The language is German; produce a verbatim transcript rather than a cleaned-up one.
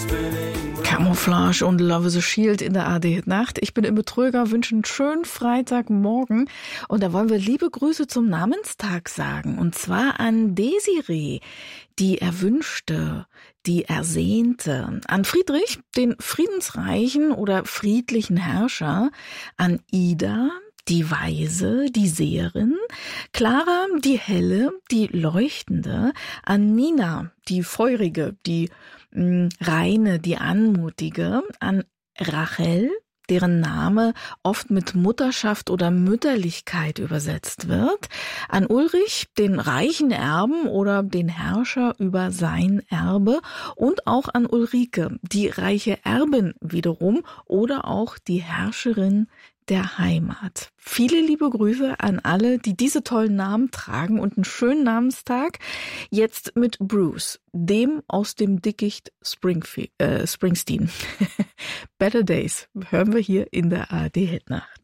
Camouflage und Love is a Shield in der A R D-Nacht. Ich bin Imme Tröger, wünsche einen schönen Freitagmorgen. Und da wollen wir liebe Grüße zum Namenstag sagen. Und zwar an Desiree, die Erwünschte, die Ersehnte. An Friedrich, den friedensreichen oder friedlichen Herrscher. An Ida, die Weise, die Seherin, Clara, die Helle, die Leuchtende, an Nina, die Feurige, die mh, Reine, die Anmutige, an Rachel, deren Name oft mit Mutterschaft oder Mütterlichkeit übersetzt wird, an Ulrich, den reichen Erben oder den Herrscher über sein Erbe und auch an Ulrike, die reiche Erbin wiederum oder auch die Herrscherin der Heimat. Viele liebe Grüße an alle, die diese tollen Namen tragen und einen schönen Namenstag. Jetzt mit Bruce, dem aus dem Dickicht Springfe- äh, Springsteen. Better Days hören wir hier in der A R D-Hitnacht.